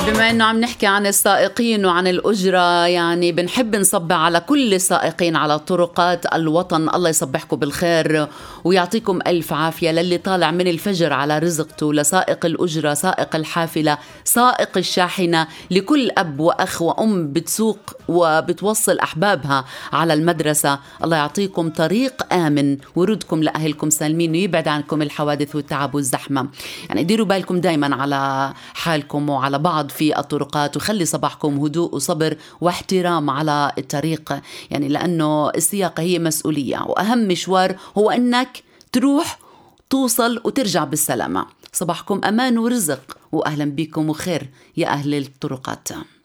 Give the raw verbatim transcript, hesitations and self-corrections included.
بما أنه عم نحكي عن السائقين وعن الأجرة، يعني بنحب نصبح على كل السائقين على طرقات الوطن. الله يصبحكم بالخير ويعطيكم ألف عافية. للي طالع من الفجر على رزقته، لسائق الأجرة، سائق الحافلة، سائق الشاحنة، لكل أب وأخ وأم بتسوق وبتوصل أحبابها على المدرسة، الله يعطيكم طريق آمن وردكم لأهلكم سالمين ويبعد عنكم الحوادث والتعب والزحمة. يعني ديروا بالكم دايما على حالكم وعلى بعض في الطرقات، وخلي صباحكم هدوء وصبر واحترام على الطريق، يعني لأنه السياقة هي مسؤولية، وأهم مشوار هو أنك تروح توصل وترجع بالسلامة. صباحكم أمان ورزق، وأهلا بكم وخير يا أهل الطرقات.